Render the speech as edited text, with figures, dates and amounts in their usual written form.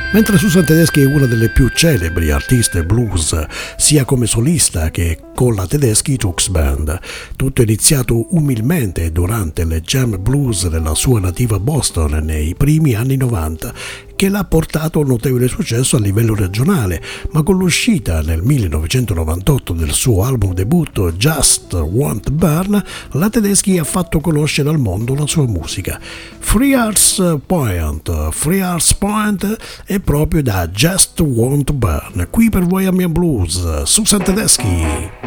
Mentre Susan Tedeschi è una delle più celebri artiste blues, sia come solista che con la Tedeschi Trucks Band. Tutto è iniziato umilmente durante le jam blues nella sua nativa Boston nei primi anni 90, che l'ha portato a un notevole successo a livello regionale, ma con l'uscita nel 1998 del suo album debutto Just Want Burn, la Tedeschi ha fatto conoscere al mondo la sua musica. Free Hearts Point è proprio da Just Want Burn. Qui per voi Amiens Blues, Susan Tedeschi.